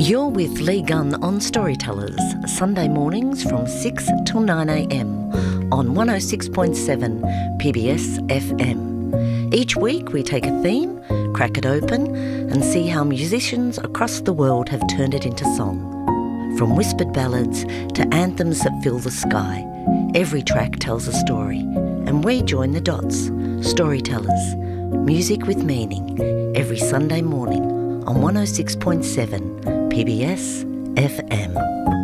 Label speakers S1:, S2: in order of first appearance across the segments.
S1: You're with Lee Gunn on Storytellers, Sunday mornings from 6 till 9am on 106.7 PBS FM. Each week we take a theme, crack it open and see how musicians across the world have turned it into song. From whispered ballads to anthems that fill the sky, every track tells a story, and we join the dots, storytellers, music with meaning, every Sunday morning on 106.7 PBS FM.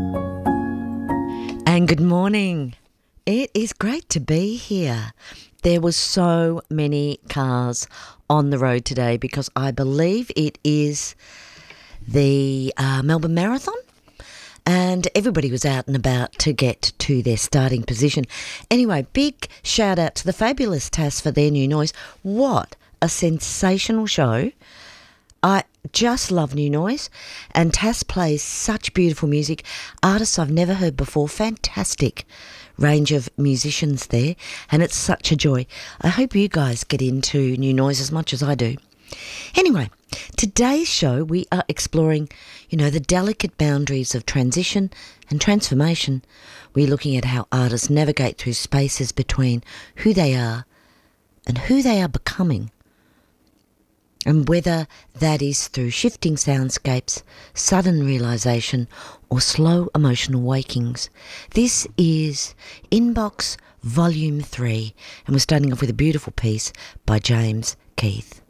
S1: And good morning. It is great to be here. There was so many cars on the road today because I believe it is the Melbourne Marathon. And everybody was out and about to get to their starting position. Anyway, big shout out to the fabulous Tas for their new noise. What a sensational show. I just love New Noise, and Tas plays such beautiful music. Artists I've never heard before. Fantastic range of musicians there, and it's such a joy. I hope you guys get into New Noise as much as I do. Anyway, today's show we are exploring, the delicate boundaries of transition and transformation. We're looking at how artists navigate through spaces between who they are and who they are becoming. And whether that is through shifting soundscapes, sudden realisation or slow emotional wakings. This is Inbox Volume 3 and we're starting off with a beautiful piece by James Keith.